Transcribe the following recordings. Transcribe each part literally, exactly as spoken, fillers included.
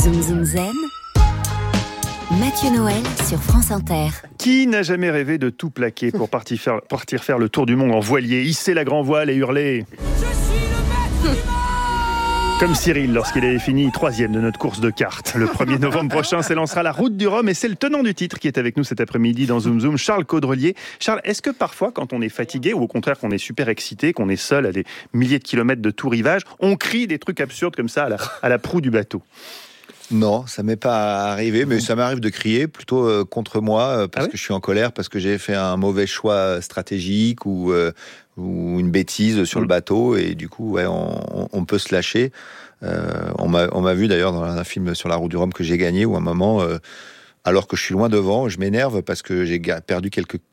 Zoom Zoom Zen, Mathieu Noël sur France Inter. Qui n'a jamais rêvé de tout plaquer pour partir faire, partir faire le tour du monde en voilier, hisser la grand voile et hurler « Je suis le maître du monde !» Comme Cyril lorsqu'il avait fini troisième de notre course de cartes. Le premier novembre prochain s'élancera la route du Rhum et c'est le tenant du titre qui est avec nous cet après-midi dans Zoom Zoom, Charles Caudrelier. Charles, est-ce que parfois quand on est fatigué ou au contraire qu'on est super excité, qu'on est seul à des milliers de kilomètres de tout rivage, on crie des trucs absurdes comme ça à la, à la proue du bateau? Non, ça m'est pas arrivé, mais ça m'arrive de crier plutôt euh, contre moi euh, parce ah oui que je suis en colère, parce que j'ai fait un mauvais choix stratégique ou, euh, ou une bêtise sur mmh. le bateau et du coup, ouais, on, on peut se lâcher. Euh, on m'a, on m'a vu d'ailleurs dans un film sur la route du Rhum que j'ai gagné où à un moment, euh, alors que je suis loin devant, je m'énerve parce que j'ai ga- perdu quelques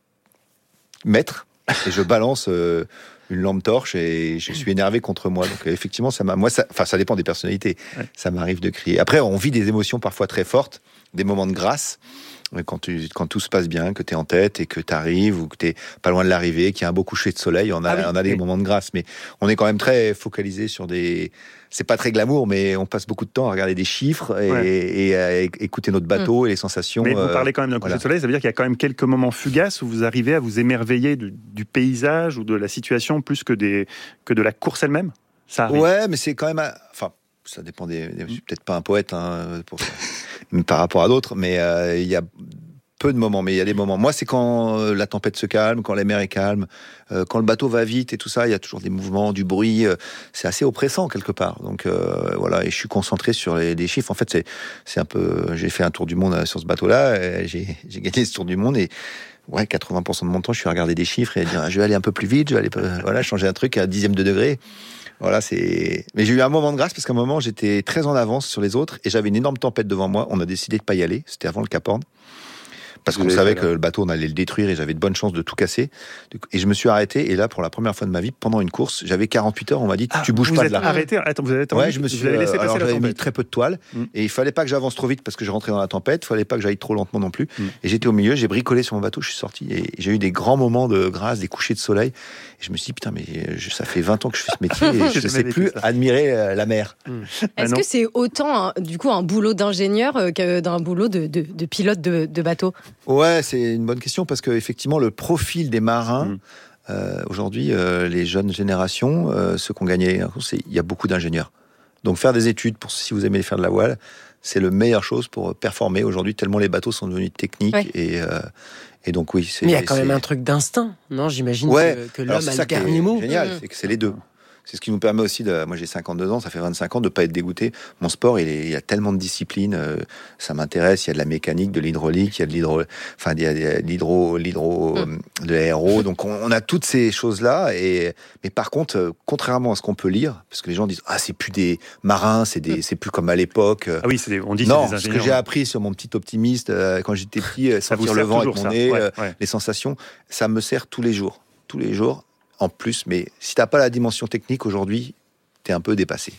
mètres et je balance. Euh, une lampe torche et je suis énervé contre moi. Donc effectivement, ça m'a, moi, ça, enfin, ça dépend des personnalités. Ouais. Ça m'arrive de crier. Après, on vit des émotions parfois très fortes, des moments de grâce. Quand, tu, quand tout se passe bien, que tu es en tête et que tu arrives ou que tu es pas loin de l'arrivée, qu'il y a un beau coucher de soleil, on a, ah oui, on a des oui. moments de grâce. Mais on est quand même très focalisé sur des... C'est pas très glamour, mais on passe beaucoup de temps à regarder des chiffres et, ouais. et, et à écouter notre bateau mmh. et les sensations. Mais vous parlez quand même d'un coucher voilà. de soleil, ça veut dire qu'il y a quand même quelques moments fugaces où vous arrivez à vous émerveiller du, du paysage ou de la situation plus que, des, que de la course elle-même. Ça arrive. Ouais, mais c'est quand même... Enfin, ça dépend des... Je suis peut-être pas un poète hein, pour ça. par rapport à d'autres, mais il euh, y a peu de moments, mais il y a des moments. Moi, c'est quand euh, la tempête se calme, quand la mer est calme, euh, quand le bateau va vite et tout ça, il y a toujours des mouvements, du bruit. Euh, c'est assez oppressant quelque part. Donc euh, voilà, et je suis concentré sur les, les chiffres. En fait, c'est, c'est un peu. J'ai fait un tour du monde sur ce bateau-là. Et j'ai, j'ai gagné ce tour du monde et. Ouais, quatre-vingts pour cent de mon temps, je suis à regarder des chiffres et à dire, je vais aller un peu plus vite, je vais aller, voilà, changer un truc à dixième de degré. Voilà, c'est. Mais j'ai eu un moment de grâce parce qu'à un moment, j'étais très en avance sur les autres et j'avais une énorme tempête devant moi. On a décidé de pas y aller. C'était avant le Cap Horn. Parce qu'on savait que le bateau, on allait le détruire et j'avais de bonnes chances de tout casser. Et je me suis arrêté. Et là, pour la première fois de ma vie, pendant une course, j'avais quarante-huit heures. On m'a dit, ah, tu bouges pas de là. Arrêté. Attends, vous avez attendu. Ouais, je me suis. Vous avez laissé passer alors, la j'avais tempête. mis très peu de toile. Mm. Et il fallait pas que j'avance trop vite parce que je rentrais dans la tempête. Il fallait pas que j'aille trop lentement non plus. Mm. Et j'étais au milieu. J'ai bricolé sur mon bateau. Je suis sorti et j'ai eu des grands moments de grâce, des couchers de soleil. Et je me suis dit, putain, mais je, ça fait vingt ans que je fais ce métier et je ne sais plus admirer la mer. Mm. Est-ce que c'est autant, du coup, un boulot d'ingénieur que d'un boulot de, de, de pilote de, de bateau? Ouais, c'est une bonne question parce que effectivement, le profil des marins. Mm. Euh, aujourd'hui, euh, les jeunes générations, euh, ceux qui ont gagné, il y a beaucoup d'ingénieurs. Donc faire des études, pour si vous aimez faire de la voile, c'est la meilleure chose pour performer aujourd'hui, tellement les bateaux sont devenus techniques. Ouais. Et, euh, et donc oui, c'est... Mais il y a quand c'est... même un truc d'instinct, non? J'imagine ouais. que, que l'homme a le dernier mot. C'est génial, mmh. c'est que c'est les deux. C'est ce qui nous permet aussi, de, moi j'ai cinquante-deux ans, ça fait vingt-cinq ans, de ne pas être dégoûté. Mon sport, il, est, il y a tellement de disciplines, euh, ça m'intéresse, il y a de la mécanique, de l'hydraulique, il y a de l'hydro, enfin, il y a de l'hydro, l'hydro, mm. de l'aéro, donc on, on a toutes ces choses-là, et, mais par contre, euh, contrairement à ce qu'on peut lire, parce que les gens disent, ah, c'est plus des marins, c'est, des, mm. c'est plus comme à l'époque. Ah oui, c'est des, on dit non, c'est des ingénieurs. Ce que j'ai appris sur mon petit optimiste, euh, quand j'étais petit, euh, sentir le vent avec mon nez, ouais, euh, ouais. les sensations, ça me sert tous les jours, tous les jours, en plus, mais si t'as pas la dimension technique aujourd'hui, t'es un peu dépassé.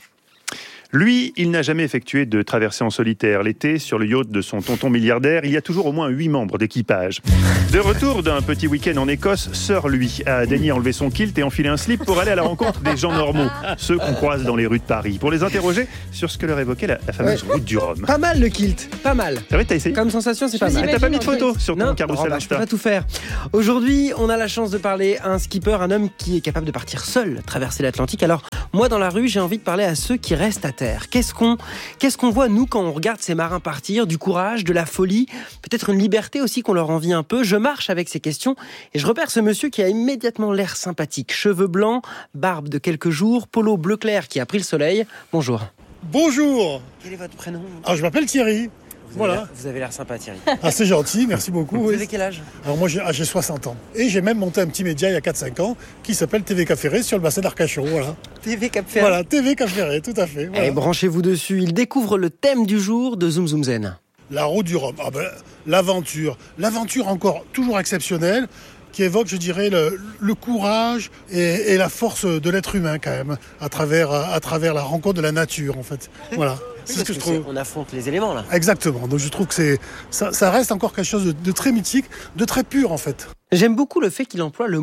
Lui, il n'a jamais effectué de traversée en solitaire. L'été, sur le yacht de son tonton milliardaire, il y a toujours au moins huit membres d'équipage. De retour d'un petit week-end en Écosse, Sir lui a daigné enlever son kilt et enfiler un slip pour aller à la rencontre des gens normaux, ceux qu'on croise dans les rues de Paris, pour les interroger sur ce que leur évoquait la, la fameuse ouais. route du Rhum. Pas mal le kilt, pas mal. Ça va, t'as essayé? Comme sensation, c'est pas mal. T'as pas mis de photos sur ton non, carrousel Insta? Je peux Insta? pas tout faire. Aujourd'hui, on a la chance de parler à un skipper, un homme qui est capable de partir seul, traverser l'Atlantique. Alors, moi, dans la rue, j'ai envie de parler à ceux qui restent à terre. Qu'est-ce qu'on Qu'est-ce qu'on voit, nous, quand on regarde ces marins partir? Du courage, de la folie, peut-être une liberté aussi qu'on leur envie un peu. Je marche avec ces questions et je repère ce monsieur qui a immédiatement l'air sympathique. Cheveux blancs, barbe de quelques jours, polo bleu clair qui a pris le soleil. Bonjour. Bonjour. Quel est votre prénom? Ah, je m'appelle Thierry. Vous voilà. Avez vous avez l'air sympa, Thierry. Ah, c'est gentil, merci beaucoup. Vous oui. avez quel âge? Alors moi, j'ai, ah, j'ai soixante ans. Et j'ai même monté un petit média il y a quatre cinq ans qui s'appelle T V Cap Ferré sur le bassin d'Arcachon. Voilà. T V Cap Ferré. Voilà, T V Cap Ferré, tout à fait. Voilà. Et branchez-vous dessus, il découvre le thème du jour de Zoom Zoom Zen. La route du Rhum. Ah ben, l'aventure. L'aventure encore toujours exceptionnelle, qui évoque, je dirais, le, le courage et, et la force de l'être humain quand même, à travers, à travers la rencontre de la nature en fait. Voilà. Oui, c'est ce que je trouve. On affronte les éléments là. Exactement. Donc je trouve que c'est, ça, ça reste encore quelque chose de, de très mythique, de très pur en fait. J'aime beaucoup le fait qu'il emploie le mot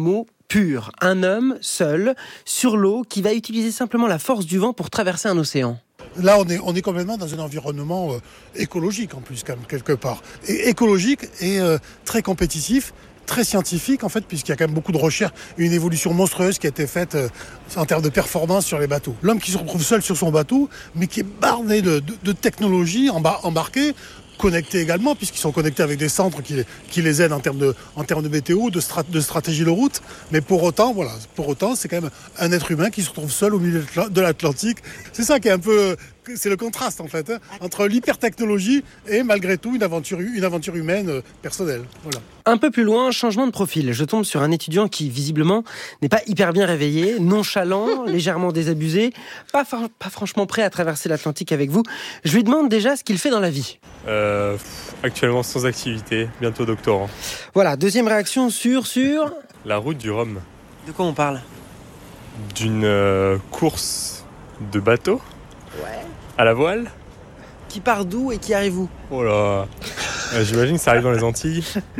pur. Un homme seul sur l'eau qui va utiliser simplement la force du vent pour traverser un océan. Là, on est, on est complètement dans un environnement euh, écologique en plus, quand même, quelque part. Et écologique et euh, très compétitif, très scientifique en fait, puisqu'il y a quand même beaucoup de recherches, une évolution monstrueuse qui a été faite euh, en termes de performance sur les bateaux. L'homme qui se retrouve seul sur son bateau, mais qui est bardé de, de, de technologies embar- embarquées, connectés également, puisqu'ils sont connectés avec des centres qui, qui les aident en termes de, en termes de météo, de, strat, de stratégie de route. Mais pour autant, voilà, pour autant, c'est quand même un être humain qui se retrouve seul au milieu de l'Atlantique. C'est ça qui est un peu, c'est le contraste en fait, hein, entre l'hypertechnologie et malgré tout une aventure, une aventure humaine euh, personnelle. Voilà. Un peu plus loin, changement de profil. Je tombe sur un étudiant qui, visiblement, n'est pas hyper bien réveillé, nonchalant, légèrement désabusé, pas, fa- pas franchement prêt à traverser l'Atlantique avec vous. Je lui demande déjà ce qu'il fait dans la vie. Euh, pff, actuellement sans activité, bientôt doctorant. Voilà, deuxième réaction sur, sur... La route du Rhum. De quoi on parle ? D'une euh, course de bateau. Ouais. À la voile. Qui part d'où et qui arrive où ? Oh là euh, J'imagine que ça arrive dans les Antilles.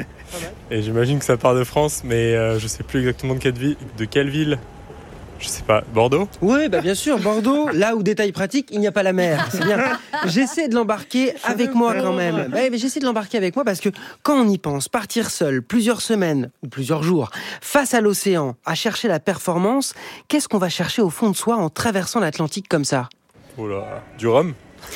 Et j'imagine que ça part de France, mais euh, je sais plus exactement de quelle ville. De quelle ville Je sais pas. Bordeaux ? Oui, bah bien sûr, Bordeaux, là où, détail pratique, il n'y a pas la mer. C'est bien. J'essaie de l'embarquer avec moi quand même. Bah, mais j'essaie de l'embarquer avec moi parce que quand on y pense, partir seul plusieurs semaines ou plusieurs jours face à l'océan, à chercher la performance, qu'est-ce qu'on va chercher au fond de soi en traversant l'Atlantique comme ça ? Oh là, du rhum.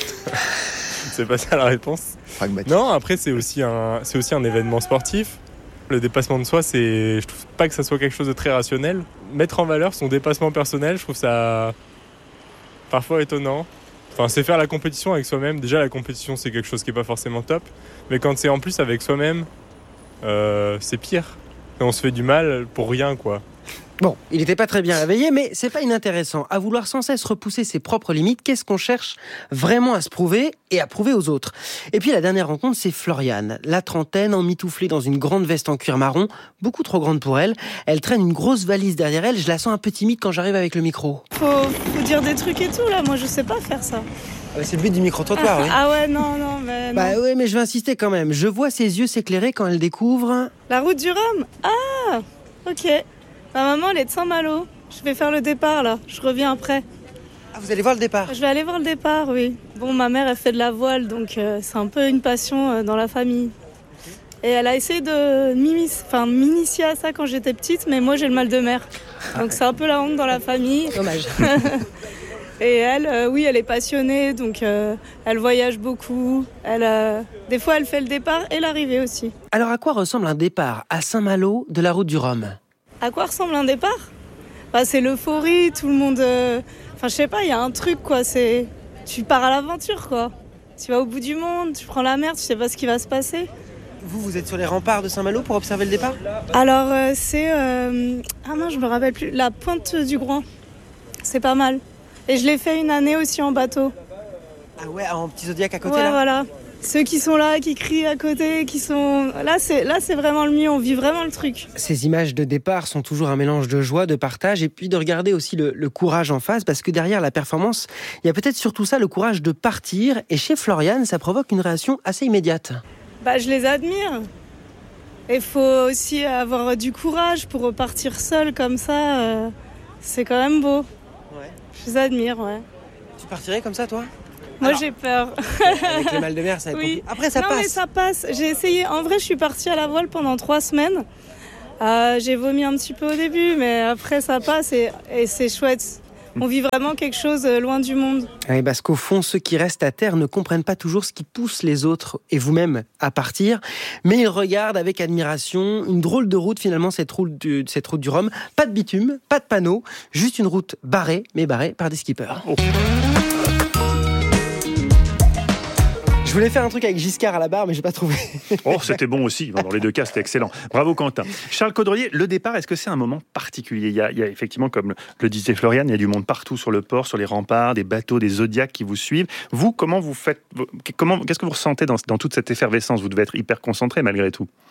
C'est pas ça la réponse. Pragmatique. Non, après c'est aussi un, c'est aussi un événement sportif. Le dépassement de soi, c'est, je trouve pas que ça soit quelque chose de très rationnel. Mettre en valeur son dépassement personnel, je trouve ça parfois étonnant. Enfin, c'est faire la compétition avec soi-même. Déjà, la compétition, c'est quelque chose qui est pas forcément top. Mais quand c'est en plus avec soi-même, euh, c'est pire. Et on se fait du mal pour rien, quoi. Bon, il n'était pas très bien réveillé, mais c'est pas inintéressant. À vouloir sans cesse repousser ses propres limites, qu'est-ce qu'on cherche vraiment à se prouver et à prouver aux autres ? Et puis la dernière rencontre, c'est Floriane, la trentaine, emmitouflée dans une grande veste en cuir marron, beaucoup trop grande pour elle. Elle traîne une grosse valise derrière elle, je la sens un peu timide quand j'arrive avec le micro. Faut, faut dire des trucs et tout, là, moi je sais pas faire ça. Ah bah c'est le but du micro-trottoir, ah, oui. Ah ouais, non, non, mais non. Bah oui, mais je vais insister quand même. Je vois ses yeux s'éclairer quand elle découvre... La route du Rhum ? Ah, ok. Ma maman, elle est de Saint-Malo. Je vais faire le départ, là. Je reviens après. Ah, vous allez voir le départ ? Je vais aller voir le départ, oui. Bon, ma mère, elle fait de la voile, donc euh, c'est un peu une passion euh, dans la famille. Et elle a essayé de m'initier à ça quand j'étais petite, mais moi, j'ai le mal de mer. Donc c'est un peu la honte dans la famille. Dommage. Et elle, euh, oui, elle est passionnée, donc euh, elle voyage beaucoup. Elle, euh, des fois, elle fait le départ et l'arrivée aussi. Alors, à quoi ressemble un départ à Saint-Malo de la route du Rhum ? À quoi ressemble un départ ? Bah, c'est l'euphorie, tout le monde... Euh... Enfin, je sais pas, il y a un truc, quoi. C'est... Tu pars à l'aventure, quoi. Tu vas au bout du monde, tu prends la mer, tu sais pas ce qui va se passer. Vous, vous êtes sur les remparts de Saint-Malo pour observer le départ ? Alors, euh, c'est... Euh... Ah non, je me rappelle plus. La pointe du Groin. C'est pas mal. Et je l'ai fait une année aussi en bateau. Ah ouais, en petit Zodiac à côté, ouais, là ? Voilà. Ceux qui sont là, qui crient à côté, qui sont... Là, c'est, là, c'est vraiment le mieux, on vit vraiment le truc. Ces images de départ sont toujours un mélange de joie, de partage, et puis de regarder aussi le, le courage en face, parce que derrière la performance, il y a peut-être surtout ça, le courage de partir, et chez Floriane, ça provoque une réaction assez immédiate. Bah, je les admire. Il faut aussi avoir du courage pour repartir seul comme ça, euh, c'est quand même beau. Ouais. Je les admire, ouais. Tu partirais comme ça, toi ? Moi, Alors, j'ai peur. Avec le mal de mer, ça va être Oui. compliqué. Après, ça non, passe. mais ça passe. J'ai essayé. En vrai, je suis partie à la voile pendant trois semaines. Euh, j'ai vomi un petit peu au début, mais après, ça passe et, et c'est chouette. On vit vraiment quelque chose loin du monde. Oui, parce qu'au fond, ceux qui restent à terre ne comprennent pas toujours ce qui pousse les autres et vous-même à partir, mais ils regardent avec admiration une drôle de route, finalement, cette route du, cette route du Rhum. Pas de bitume, pas de panneau, juste une route barrée, mais barrée par des skippers. Oh. Je voulais faire un truc avec Giscard à la barre, mais j'ai pas trouvé. Oh, c'était bon aussi. Dans les deux cas, c'était excellent. Bravo, Quentin. Charles Caudrelier, le départ, est-ce que c'est un moment particulier ? il y, a, il y a effectivement, comme le disait Floriane, il y a du monde partout sur le port, sur les remparts, des bateaux, des Zodiacs qui vous suivent. Vous, comment vous faites ? Comment, qu'est-ce que vous ressentez dans, dans toute cette effervescence ? Vous devez être hyper concentré malgré tout.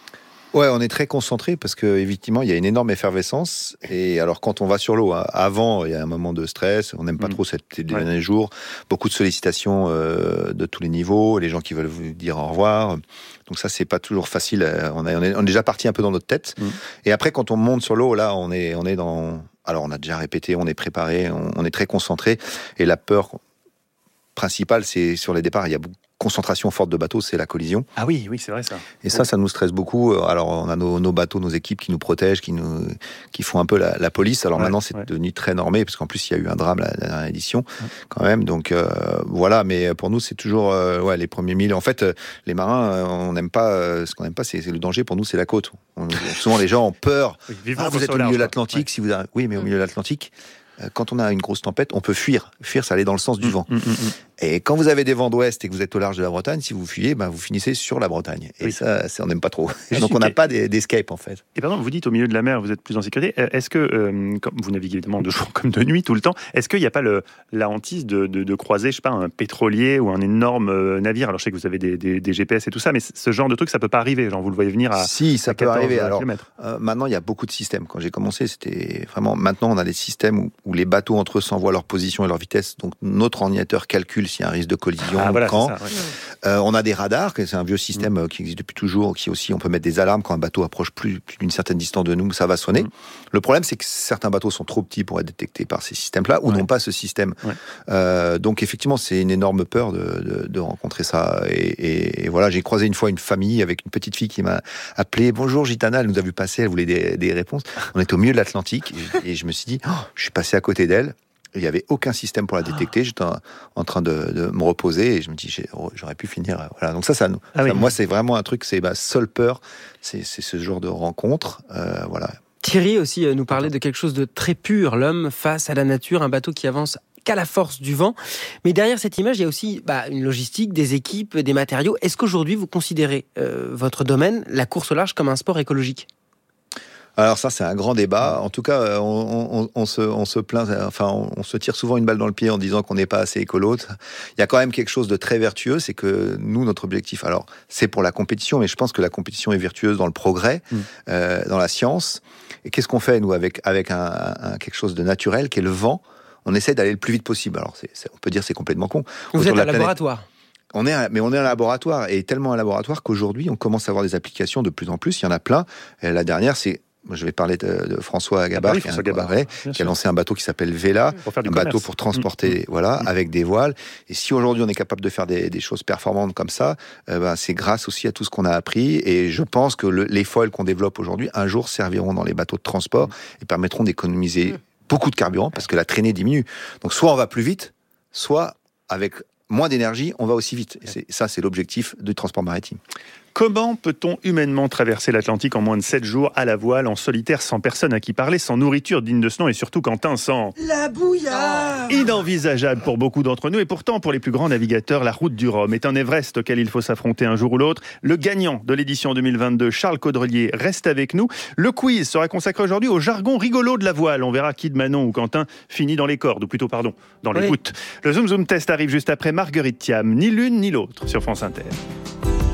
Ouais, on est très concentré parce que évidemment il y a une énorme effervescence. Et alors quand on va sur l'eau, hein, avant il y a un moment de stress, on n'aime pas mmh. trop cette les derniers ouais. jours, beaucoup de sollicitations euh, de tous les niveaux, les gens qui veulent vous dire au revoir. Donc ça c'est pas toujours facile. On, a, on, est, on est déjà parti un peu dans notre tête. Mmh. Et après quand on monte sur l'eau, là on est on est dans. Alors on a déjà répété, on est préparé, on, on est très concentré. Et la peur principale, c'est sur les départs. Il y a beaucoup concentration forte de bateaux, c'est la collision. Ah oui, oui, c'est vrai ça. Et ça, ça nous stresse beaucoup. Alors, on a nos, nos bateaux, nos équipes qui nous protègent, qui nous, qui font un peu la, la police. Alors ouais, maintenant, c'est ouais. devenu très normé, parce qu'en plus, il y a eu un drame la, la dernière édition, ouais. quand même. Donc, euh, voilà. Mais pour nous, c'est toujours, euh, ouais, les premiers milles. En fait, les marins, on n'aime pas, euh, ce qu'on n'aime pas, c'est, c'est le danger. Pour nous, c'est la côte. On, souvent, les gens ont peur. Oui, ah, vous êtes au milieu de l'Atlantique, ouais. si vous, oui, mais au milieu de l'Atlantique, quand on a une grosse tempête, on peut fuir. Fuir, ça allait dans le sens du mmh, vent. Mmh, mmh. Et quand vous avez des vents d'ouest et que vous êtes au large de la Bretagne, si vous fuyez, ben vous finissez sur la Bretagne. Et oui. ça, ça, on n'aime pas trop. Et donc, on n'a pas d'escape, en fait. Et pardon, vous dites au milieu de la mer, vous êtes plus en sécurité. Est-ce que, euh, comme vous naviguez évidemment de jour comme de nuit, tout le temps, est-ce qu'il n'y a pas le, la hantise de, de, de croiser, je sais pas, un pétrolier ou un énorme navire? Alors, je sais que vous avez des, des, des G P S et tout ça, mais ce genre de truc, ça peut pas arriver. Genre, vous le voyez venir à Si, ça à peut arriver. Alors, euh, maintenant, il y a beaucoup de systèmes. Quand j'ai commencé, c'était vraiment... Maintenant, on a des systèmes où, où les bateaux entre eux s'envoient leur position et leur vitesse. Donc, notre ordinateur calcule s'il y a un risque de collision. Ah, voilà, quand. Ça, ouais. euh, on a des radars, c'est un vieux système mmh. qui existe depuis toujours, qui aussi, on peut mettre des alarmes quand un bateau approche plus, plus d'une certaine distance de nous, ça va sonner. Mmh. Le problème, c'est que certains bateaux sont trop petits pour être détectés par ces systèmes-là, ou ouais. n'ont pas ce système. Ouais. Euh, donc effectivement, c'est une énorme peur de, de, de rencontrer ça. Et, et, et voilà, j'ai croisé une fois une famille avec une petite fille qui m'a appelé. Bonjour Gitana, elle nous a vu passer, elle voulait des, des réponses. On était au milieu de l'Atlantique, et, et je me suis dit, oh, je suis passé à côté d'elle. Il n'y avait aucun système pour la détecter. J'étais en, en train de, de me reposer et je me dis, j'ai, oh, j'aurais pu finir. Voilà. Donc ça, ça, ah ça oui. moi, c'est vraiment un truc, c'est ma seule peur, c'est, c'est ce genre de rencontre. Euh, voilà. Thierry aussi nous parlait de quelque chose de très pur, l'homme face à la nature, un bateau qui avance qu'à la force du vent. Mais derrière cette image, il y a aussi bah, une logistique, des équipes, des matériaux. Est-ce qu'aujourd'hui, vous considérez euh, votre domaine, la course au large, comme un sport écologique ? Alors ça, c'est un grand débat. En tout cas, on, on, on, se, on se plaint, enfin, on, on se tire souvent une balle dans le pied en disant qu'on n'est pas assez écolo. Il y a quand même quelque chose de très vertueux, c'est que nous, notre objectif, alors c'est pour la compétition, mais je pense que la compétition est vertueuse dans le progrès, mmh. euh, dans la science. Et qu'est-ce qu'on fait, nous, avec, avec un, un, quelque chose de naturel, qui est le vent? On essaie d'aller le plus vite possible. Alors, c'est, c'est, on peut dire que c'est complètement con. Vous êtes un laboratoire. On est un, mais on est un laboratoire, et tellement un laboratoire qu'aujourd'hui, on commence à avoir des applications de plus en plus. Il y en a plein. Et la dernière, c'est Moi, je vais parler de, de François Gabard, ah oui, qui, François Gabard ouais, qui a lancé un bateau qui s'appelle Vela, un commerce. bateau pour transporter, mmh. voilà, mmh. avec des voiles. Et si aujourd'hui on est capable de faire des, des choses performantes comme ça, euh, ben, c'est grâce aussi à tout ce qu'on a appris. Et je pense que le, les foils qu'on développe aujourd'hui, un jour serviront dans les bateaux de transport mmh. et permettront d'économiser mmh. beaucoup de carburant parce que la traînée diminue. Donc soit on va plus vite, soit avec moins d'énergie, on va aussi vite. Et c'est, ça, c'est l'objectif du transport maritime. Comment peut-on humainement traverser l'Atlantique en moins de sept jours à la voile, en solitaire, sans personne à qui parler, sans nourriture digne de ce nom et surtout Quentin, sans... La bouillarde! Inenvisageable pour beaucoup d'entre nous et pourtant pour les plus grands navigateurs, la route du Rhum est un Everest auquel il faut s'affronter un jour ou l'autre. Le gagnant de l'édition deux mille vingt-deux, Charles Caudrelier, reste avec nous. Le quiz sera consacré aujourd'hui au jargon rigolo de la voile. On verra qui de Manon ou Quentin finit dans les cordes, ou plutôt pardon, dans les oui. voûtes. Le Zoom Zoom Test arrive juste après Marguerite Thiam, ni l'une ni l'autre sur France Inter.